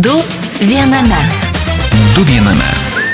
Du viename. Du viename.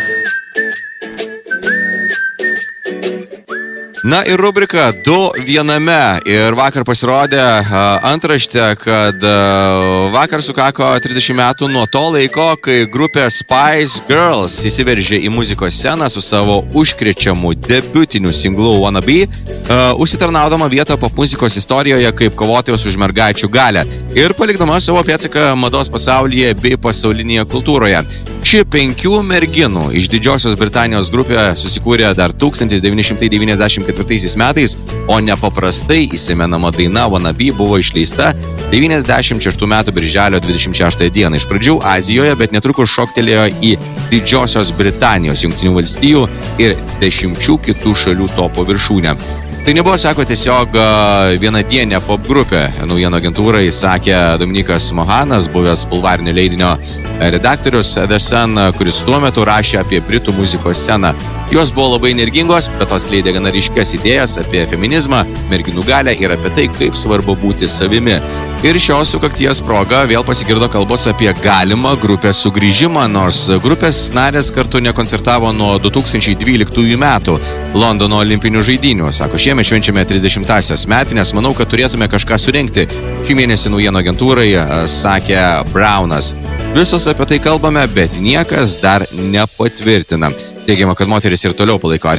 Na ir rubrika Du viename. Ir vakar pasirodė antraštė, kad vakar sukako 30 metų nuo to laiko, kai grupė Spice Girls įsiveržė į muzikos sceną su savo užkrečiamu debiutiniu singlu Wanna Be, užsitarnaudama vietą popmuzikos istorijoje kaip kovotojos už mergaičių galią ir palikdama savo pėdsaką mados pasaulyje bei pasaulinėje kultūroje. Ši 5 merginų iš Didžiosios Britanijos grupė susikūrė dar 1994 metais, o nepaprastai įsimenama daina Wanna Be buvo išleista 96 metų birželio 26 dieną. Iš pradžių Azijoje, bet netrukus šoktelėjo į Didžiosios Britanijos, Jungtinių valstijų ir 10 kitų šalių topo viršūnę. Tai nebuvo, sako, tiesiog vienadienė pop grupė. Naujienų agentūrai sakė Dominikas Mohanas, buvęs bulvarinio leidinio redaktorius The Sun, kuris tuo metu rašė apie britų muzikos sceną. Jos buvo labai energingos, bet tos skleidė gana ryškias idėjas apie feminizmą, merginų galią ir apie tai, kaip svarbu būti savimi. Ir šios sukakties proga vėl pasigirdo kalbos apie galimą grupės sugrįžimą, nors grupės narės kartu nekoncertavo nuo 2012 metų Londono olimpinių žaidynių. Sako, šiemet švenčiame 30-asias metinės, manau, kad turėtume kažką surengti. Šį mėnesį naujienų agentūrai sakė Brownas. Visos apie tai kalbame, bet niekas dar nepatvirtina. Teigiama, kad moteris ir toliau palaiko